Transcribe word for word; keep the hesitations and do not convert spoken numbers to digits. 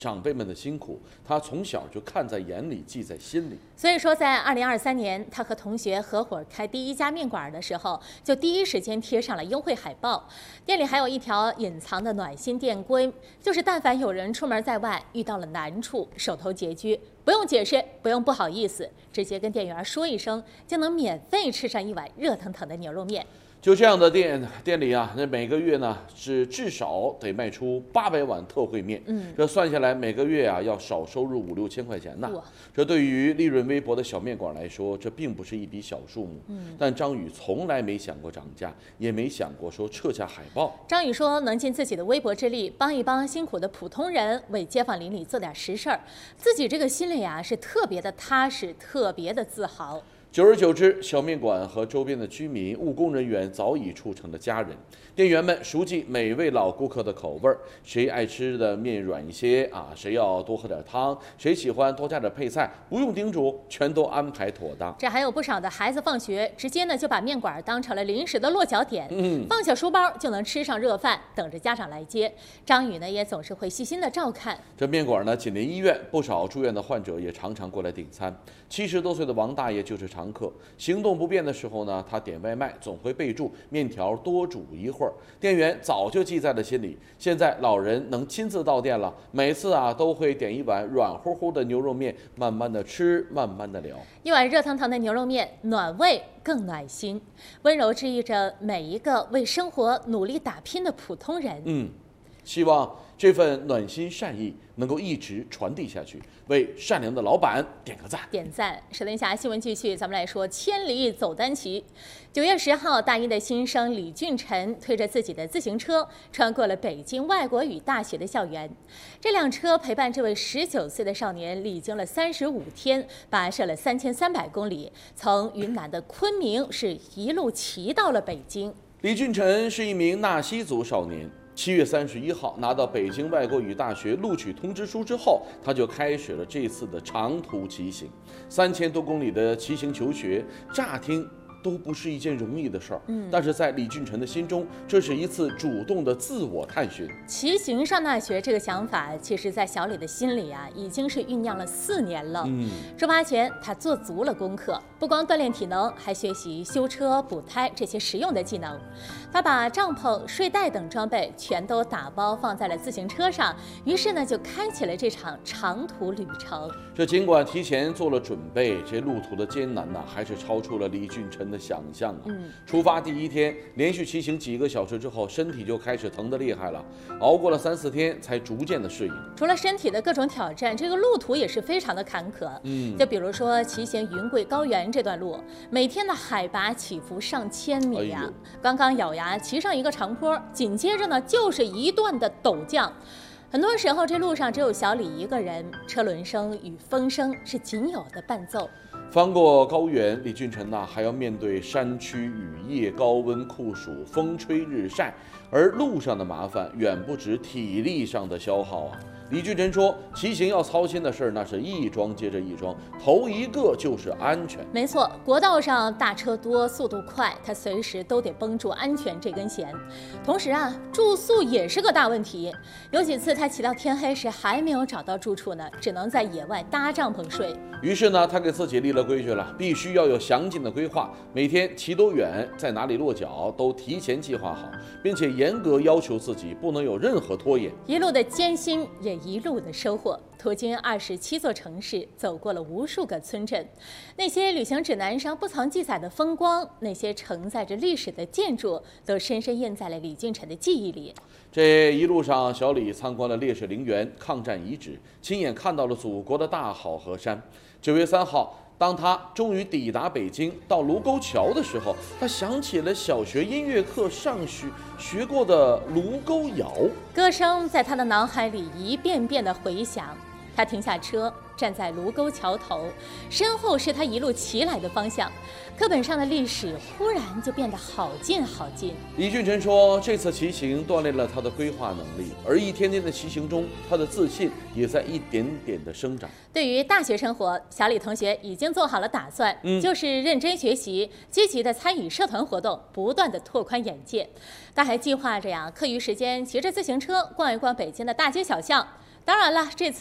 长辈们的辛苦，他从小就看在眼里，记在心里。 所以说，在二零二三年，他和同学合伙开第一家面馆的时候，就第一时间贴上了优惠海报。店里还有一条隐藏的暖心店规，就是但凡有人出门在外遇到了难处，手头拮据，不用解释，不用不好意思，直接跟店员说一声，就能免费吃上一碗热腾腾的牛肉面。 就这样的店店里啊，那每个月呢是至少得卖出八百碗特惠面，嗯，这算下来每个月啊要少收入五六千块钱呢。这对于利润微薄的小面馆来说，这并不是一笔小数目。嗯，但张宇从来没想过涨价，也没想过说撤下海报。 张宇说，能尽自己的微薄之力，帮一帮辛苦的普通人，为街坊邻里做点实事儿，自己这个心里啊是特别的踏实，特别的自豪。 久而久之，小面馆和周边的居民、务工人员早已处成了家人。店员们熟记每位老顾客的口味儿，谁爱吃的面软一些啊，谁要多喝点汤，谁喜欢多加点配菜，不用叮嘱，全都安排妥当。 这还有不少的孩子放学，直接呢就把面馆当成了临时的落脚点，嗯，放下书包就能吃上热饭，等着家长来接。张宇呢也总是会细心的照看。 这面馆呢紧邻医院，不少住院的患者也常常过来订餐。七十多岁的王大爷就是常。常客行动不便的时候呢，他点外卖总会备注面条多煮一会儿，店员早就记在了心里。现在老人能亲自到店了，每次啊都会点一碗软乎乎的牛肉面，慢慢的吃，慢慢的聊。 一碗热腾腾的牛肉面，暖胃更暖心，温柔治愈着每一个为生活努力打拼的普通人。 嗯，希望这份暖心善意能够一直传递下去，为善良的老板点个赞。 点赞。沈林霞新闻继续，咱们来说千里走单骑。九月十号，大一的新生李俊晨推着自己的自行车，穿过了北京外国语大学的校园。这辆车陪伴这位十九岁的少年历经了三十五天，跋涉了三千三百公里，从云南的昆明是一路骑到了北京。 李俊晨是一名纳西族少年。七月三十一号拿到北京外国语大学录取通知书之后，他就开始了这次的长途骑行，三千多公里的骑行求学，乍听都不是一件容易的事儿，嗯，但是在李俊晨的心中，这是一次主动的自我探寻。 骑行上大学这个想法，其实在小李的心里啊，已经是酝酿了四年了。嗯，出发前他做足了功课，不光锻炼体能，还学习修车、补胎这些实用的技能。他把帐篷、睡袋等装备全都打包放在了自行车上，于是呢，就开启了这场长途旅程。 这尽管提前做了准备，这路途的艰难呢，还是超出了李俊晨的想象啊。嗯，出发第一天，连续骑行几个小时之后，身体就开始疼得厉害了，熬过了三四天，才逐渐的适应。 除了身体的各种挑战，这个路途也是非常的坎坷。嗯，就比如说骑行云贵高原这段路，每天的海拔起伏上千米呀、啊哎，刚刚咬牙骑上一个长坡，紧接着呢就是一段的陡降。很多时候，这路上只有小李一个人，车轮声与风声是仅有的伴奏。 翻过高原，李俊晨呐还要面对山区雨夜、高温酷暑、风吹日晒，而路上的麻烦远不止体力上的消耗啊。李俊晨说，骑行要操心的事儿那是一桩接着一桩，头一个就是安全。 没错，国道上大车多，速度快，他随时都得绷住安全这根弦。同时啊，住宿也是个大问题。有几次他骑到天黑时还没有找到住处呢，只能在野外搭帐篷睡。 于是呢，他给自己立了规矩了，必须要有详尽的规划，每天骑多远，在哪里落脚都提前计划好，并且严格要求自己不能有任何拖延。 一路的艰辛也一路的收获，途经二十七座城市，走过了无数个村镇，那些旅行指南上不曾记载的风光，那些承载着历史的建筑，都深深印在了李俊晨的记忆里。 这一路上，小李参观了烈士陵园、抗战遗址，亲眼看到了祖国的大好河山。九月三号，当他终于抵达北京，到卢沟桥的时候，他想起了小学音乐课上学学过的卢沟谣， 歌声在他的脑海里一遍遍的回响。他停下车，站在卢沟桥头，身后是他一路骑来的方向。课本上的历史忽然就变得好近好近。 李俊晨说，这次骑行锻炼了他的规划能力，而一天天的骑行中，他的自信也在一点点的生长。 对于大学生活，小李同学已经做好了打算，嗯、就是认真学习，积极的参与社团活动，不断的拓宽眼界。他还计划着呀，课余时间骑着自行车逛一逛北京的大街小巷。 当然了，这次。